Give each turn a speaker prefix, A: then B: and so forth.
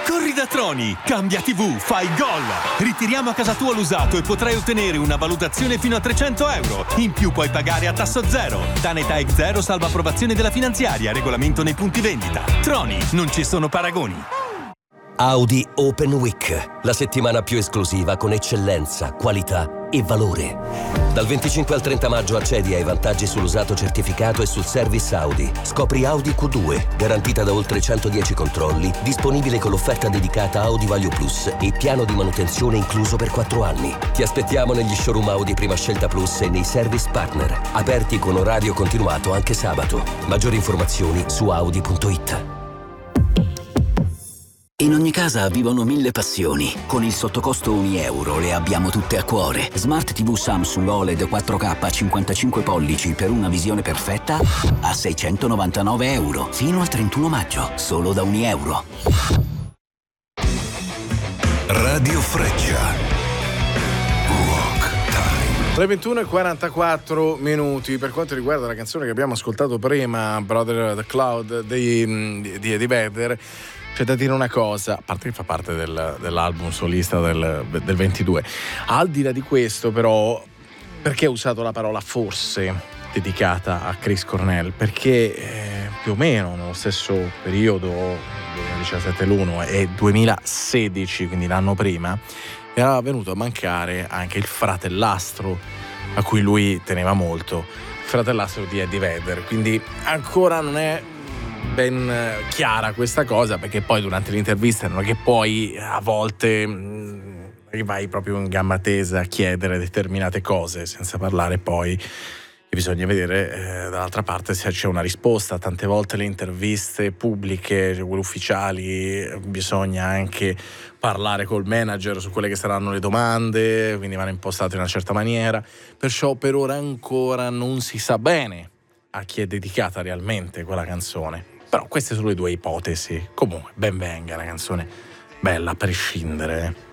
A: Corri da Troni, cambia TV, fai gol! Ritiriamo a casa tua l'usato e potrai ottenere una valutazione fino a 300 euro. In più puoi pagare a tasso zero. Danetag zero, salva approvazione della finanziaria, regolamento nei punti vendita. Troni, non ci sono paragoni.
B: Audi Open Week, la settimana più esclusiva con eccellenza, qualità e valore. Dal 25 al 30 maggio accedi ai vantaggi sull'usato certificato e sul service Audi. Scopri Audi Q2, garantita da oltre 110 controlli, disponibile con l'offerta dedicata Audi Value Plus e piano di manutenzione incluso per 4 anni. Ti aspettiamo negli showroom Audi Prima Scelta Plus e nei service partner, aperti con orario continuato anche sabato. Maggiori informazioni su audi.it.
C: In ogni casa vivono 1000 passioni. Con il sottocosto €1 le abbiamo tutte a cuore. Smart TV Samsung OLED 4K 55 pollici per una visione perfetta a €699. Fino al 31 maggio, solo da €1.
D: Radio Freccia. Rock Time.
E: 3:21 e 44 minuti. Per quanto riguarda la canzone che abbiamo ascoltato prima, Brother the Cloud di Eddie Vedder, c'è da dire una cosa, a parte che fa parte dell'album solista del 22. Al di là di questo, però, perché ho usato la parola forse dedicata a Chris Cornell? Perché più o meno nello stesso periodo, 2017 l'1 e 2016, quindi l'anno prima, era venuto a mancare anche il fratellastro a cui lui teneva molto, il fratellastro di Eddie Vedder. Quindi ancora non è ben chiara questa cosa, perché poi durante l'intervista non è che poi a volte vai proprio in gamba tesa a chiedere determinate cose, senza parlare poi che bisogna vedere dall'altra parte se c'è una risposta. Tante volte le interviste pubbliche, cioè quelle ufficiali, bisogna anche parlare col manager su quelle che saranno le domande, quindi vanno impostate in una certa maniera, perciò per ora ancora non si sa bene a chi è dedicata realmente quella canzone. Però queste sono le due ipotesi. Comunque ben venga, una canzone bella a prescindere.